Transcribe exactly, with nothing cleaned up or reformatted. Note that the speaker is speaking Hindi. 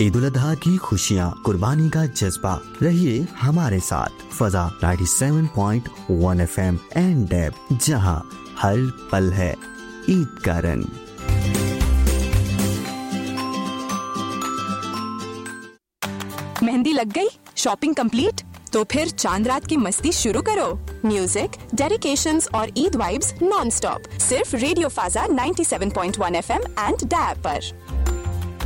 ईद उल अजहा की खुशियाँ, कुर्बानी का जज्बा, रहिए हमारे साथ। फजा सत्तानवे पॉइंट एक एफ एम एंड डैब, जहां हर पल है ईद का रंग। मेहंदी लग गई, शॉपिंग कंप्लीट, तो फिर चांद रात की मस्ती शुरू करो। म्यूजिक, डेडिकेशंस और ईद वाइब्स नॉन स्टॉप, सिर्फ रेडियो फाजा सत्तानवे पॉइंट एक एफ एम एंड डैब पर।